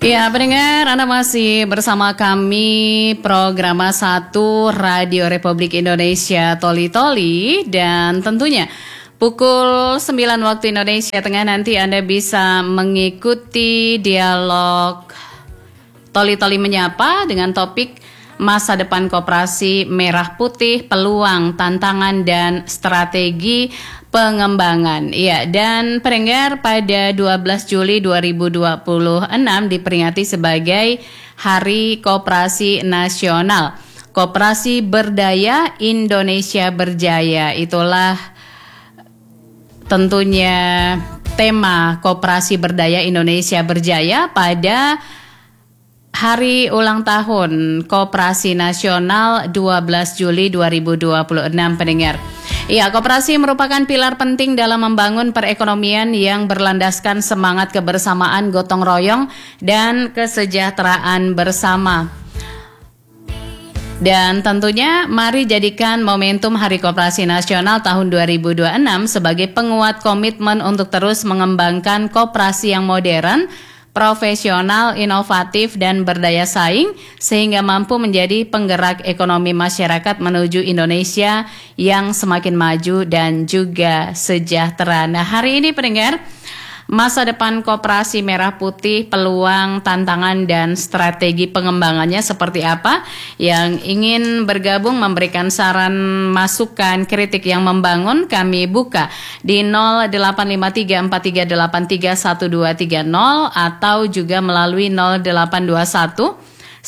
Ya, pendengar, Anda masih bersama kami program 1 Radio Republik Indonesia Toli Toli, dan tentunya pukul 9 waktu Indonesia Tengah nanti Anda bisa mengikuti dialog Toli Toli Menyapa dengan topik Masa Depan Koperasi Merah Putih, Peluang, Tantangan, dan Strategi Pengembangan. Ya, dan pendengar, pada 12 Juli 2026 diperingati sebagai Hari Koperasi Nasional. Koperasi Berdaya, Indonesia Berjaya. Itulah tentunya tema Koperasi Berdaya Indonesia Berjaya pada Hari ulang tahun Koperasi Nasional 12 Juli 2026, pendengar. Ya, koperasi merupakan pilar penting dalam membangun perekonomian yang berlandaskan semangat kebersamaan, gotong royong, dan kesejahteraan bersama. Dan tentunya mari jadikan momentum Hari Koperasi Nasional tahun 2026 sebagai penguat komitmen untuk terus mengembangkan koperasi yang modern, profesional, inovatif, dan berdaya saing sehingga mampu menjadi penggerak ekonomi masyarakat menuju Indonesia yang semakin maju dan juga sejahtera. Nah, hari ini pendengar, masa depan koperasi merah putih, peluang, tantangan, dan strategi pengembangannya seperti apa? Yang ingin bergabung memberikan saran, masukan, kritik yang membangun, kami buka di 085343831230 atau juga melalui 0821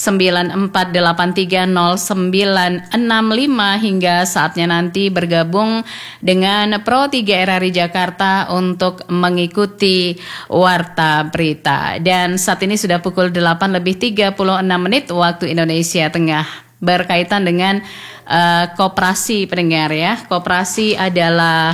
94830965 hingga saatnya nanti bergabung dengan Pro 3 RRI Jakarta untuk mengikuti Warta Berita. Dan saat ini sudah pukul 8:36 waktu Indonesia Tengah. Berkaitan dengan koperasi, pendengar ya. Koperasi adalah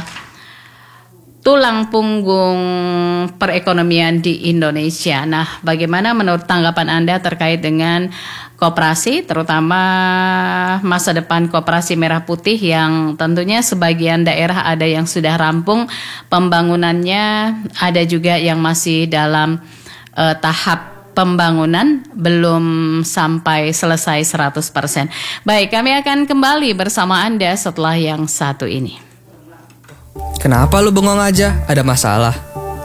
tulang punggung perekonomian di Indonesia. Nah, bagaimana menurut tanggapan Anda terkait dengan koperasi, terutama masa depan koperasi merah putih yang tentunya sebagian daerah ada yang sudah rampung pembangunannya, ada juga yang masih dalam tahap pembangunan, belum sampai selesai 100%. Baik, kami akan kembali bersama Anda setelah yang satu ini. Kenapa lu bengong aja? Ada masalah?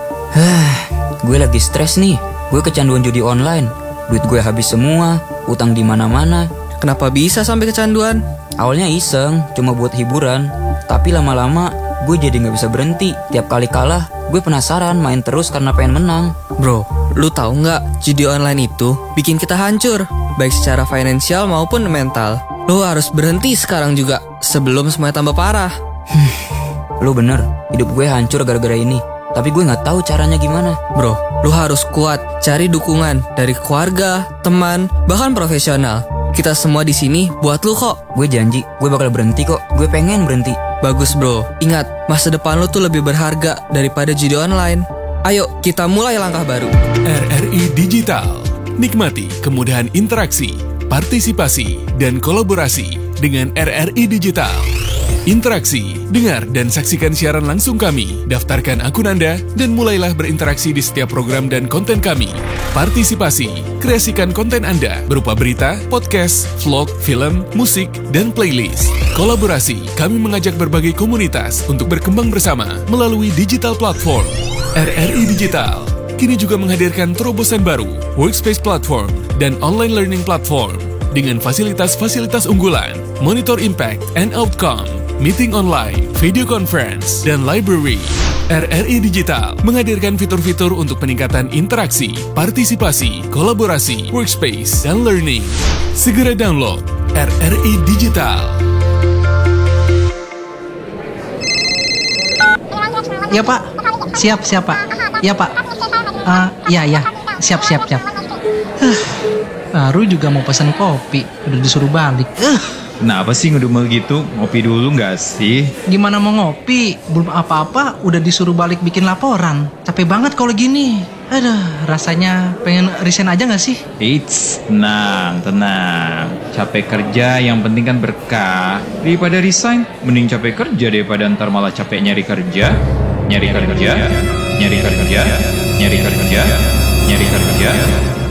Gue lagi stres nih. Gue kecanduan judi online. Duit gue habis semua, utang di mana-mana. Kenapa bisa sampai kecanduan? Awalnya iseng, cuma buat hiburan. Tapi lama-lama gue jadi gak bisa berhenti. Tiap kali kalah, gue penasaran main terus karena pengen menang. Bro, lu tahu nggak? Judi online itu bikin kita hancur, baik secara finansial maupun mental. Lu harus berhenti sekarang juga, sebelum semuanya tambah parah. Lu bener, hidup gue hancur gara-gara ini. Tapi gue gak tahu caranya gimana. Bro, lu harus kuat. Cari dukungan dari keluarga, teman, bahkan profesional. Kita semua di sini buat lu kok. Gue janji, gue bakal berhenti kok. Gue pengen berhenti. Bagus bro, ingat, masa depan lu tuh lebih berharga daripada judi online. Ayo, kita mulai langkah baru. RRI Digital. Nikmati kemudahan interaksi, partisipasi, dan kolaborasi dengan RRI Digital. Interaksi, dengar dan saksikan siaran langsung kami, daftarkan akun Anda, dan mulailah berinteraksi di setiap program dan konten kami. Partisipasi, kreasikan konten Anda berupa berita, podcast, vlog, film, musik, dan playlist. Kolaborasi, kami mengajak berbagai komunitas untuk berkembang bersama melalui digital platform. RRI Digital kini juga menghadirkan terobosan baru, workspace platform, dan online learning platform dengan fasilitas-fasilitas unggulan, monitor impact and outcome, meeting online, video conference, dan library. RRI Digital menghadirkan fitur-fitur untuk peningkatan interaksi, partisipasi, kolaborasi, workspace, dan learning. Segera download RRI Digital. Ya Pak, siap Pak. Ya Pak, ya, siap. Baru juga mau pesan kopi, udah disuruh balik. Kenapa sih ngedumel gitu? Ngopi dulu nggak sih? Gimana mau ngopi? Belum apa-apa udah disuruh balik bikin laporan. Capek banget kalau gini. Aduh, rasanya pengen resign aja nggak sih? Eits, tenang. Capek kerja yang penting kan berkah. Daripada resign, mending capek kerja daripada ntar malah capek nyari kerja.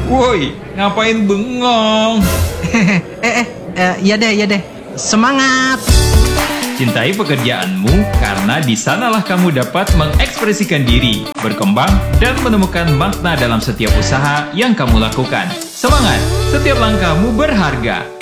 Woi, ngapain bengong? Iya deh. Semangat! Cintai pekerjaanmu karena di sanalah kamu dapat mengekspresikan diri, berkembang, dan menemukan makna dalam setiap usaha yang kamu lakukan. Semangat! Setiap langkahmu berharga.